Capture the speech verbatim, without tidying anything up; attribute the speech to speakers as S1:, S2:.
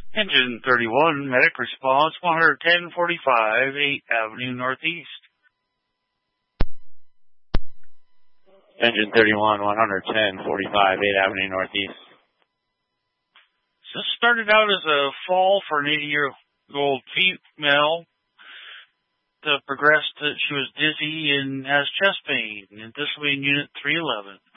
S1: Engine thirty-one, medic response, one ten forty-five, eighth Avenue Northeast.
S2: Engine thirty-one, one ten forty-five, eighth Avenue Northeast.
S1: This started out as a fall for an eighty-year-old female. That progressed that she was dizzy and has chest pain. And this will be in Unit three eleven.